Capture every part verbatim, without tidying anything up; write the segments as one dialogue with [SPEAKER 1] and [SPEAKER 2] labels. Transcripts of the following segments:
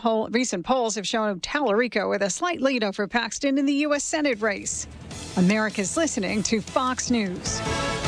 [SPEAKER 1] poll, recent polls have shown Tallarico with a slight lead over Paxton in the U S Senate race. America's listening to Fox News.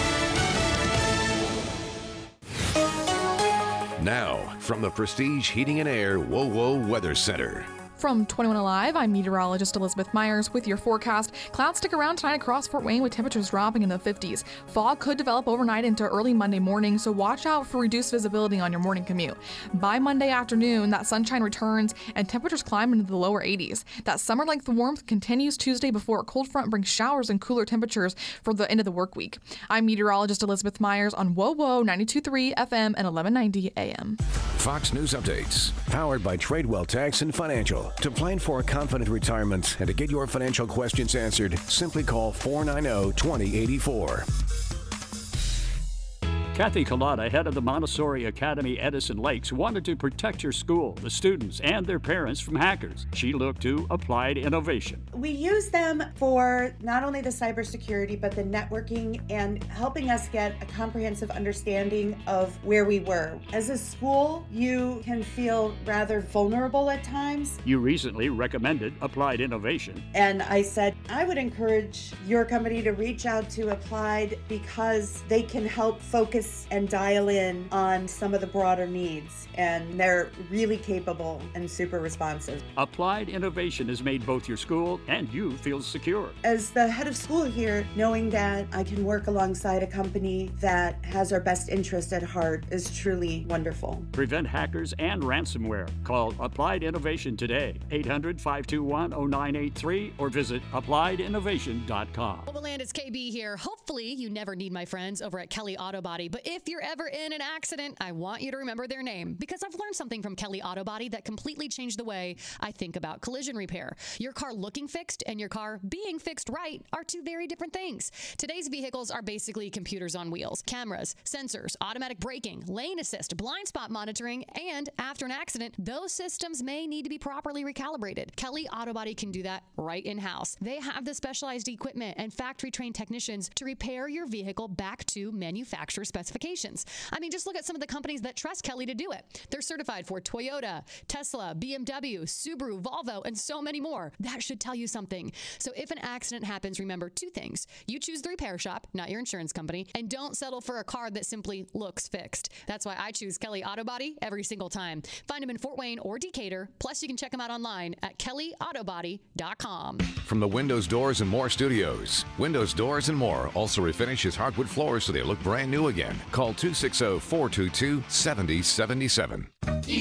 [SPEAKER 2] Now, from the Prestige Heating and Air WoWo Weather Center.
[SPEAKER 3] From twenty-one Alive, I'm meteorologist Elizabeth Myers with your forecast. Clouds stick around tonight across Fort Wayne with temperatures dropping in the fifties. Fog could develop overnight into early Monday morning, so watch out for reduced visibility on your morning commute. By Monday afternoon, that sunshine returns and temperatures climb into the lower eighties. That summer-length warmth continues Tuesday before a cold front brings showers and cooler temperatures for the end of the work week. I'm meteorologist Elizabeth Myers on WoWo ninety-two point three F M and eleven ninety A M.
[SPEAKER 2] Fox News Updates, powered by Tradewell Tax and Financial. To plan for a confident retirement and to get your financial questions answered, simply call four nine zero, two zero eight four.
[SPEAKER 4] Kathy Collada, head of the Montessori Academy Edison Lakes, wanted to protect her school, the students, and their parents from hackers. She looked to Applied Innovation.
[SPEAKER 5] We use them for not only the cybersecurity, but the networking and helping us get a comprehensive understanding of where we were. As a school, you can feel rather vulnerable at times.
[SPEAKER 4] You recently recommended Applied Innovation.
[SPEAKER 5] And I said, I would encourage your company to reach out to Applied because they can help focus and dial in on some of the broader needs, and they're really capable and super responsive.
[SPEAKER 4] Applied Innovation has made both your school and you feel secure.
[SPEAKER 5] As the head of school here, knowing that I can work alongside a company that has our best interest at heart is truly wonderful.
[SPEAKER 4] Prevent hackers and ransomware. Call Applied Innovation today, eight hundred, five two one, zero nine eight three, or visit applied innovation dot com.
[SPEAKER 6] Overland, it's K B here. Hopefully you never need my friends over at Kelly Auto Body. But if you're ever in an accident, I want you to remember their name, because I've learned something from Kelly Auto Body that completely changed the way I think about collision repair. Your car looking fixed and your car being fixed right are two very different things. Today's vehicles are basically computers on wheels, cameras, sensors, automatic braking, lane assist, blind spot monitoring, and after an accident, those systems may need to be properly recalibrated. Kelly Auto Body can do that right in-house. They have the specialized equipment and factory-trained technicians to repair your vehicle back to manufacturer specifications. I mean, just look at some of the companies that trust Kelly to do it. They're certified for Toyota, Tesla, B M W, Subaru, Volvo, and so many more. That should tell you something. So if an accident happens, remember two things. You choose the repair shop, not your insurance company, and don't settle for a car that simply looks fixed. That's why I choose Kelly Auto Body every single time. Find them in Fort Wayne or Decatur. Plus, you can check them out online at kelly auto body dot com.
[SPEAKER 2] From the Windows, Doors, and More studios, Windows, Doors, and More also refinishes hardwood floors so they look brand new again. Call two six zero, four two two, seven zero seven seven.